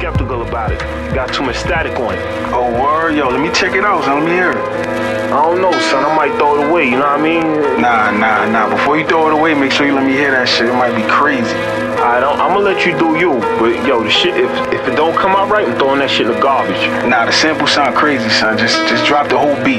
skeptical about it. Got too much static on it. Oh, word? Yo, let me check it out, son. Let me hear it. I don't know, son. I might throw it away, you know what I mean? Nah. Before you throw it away, make sure you let me hear that shit. It might be crazy. I'm gonna let you do you, but yo, the shit, if it don't come out right, I'm throwing that shit in the garbage. Nah, the sample sound crazy, son. Just drop the whole beat.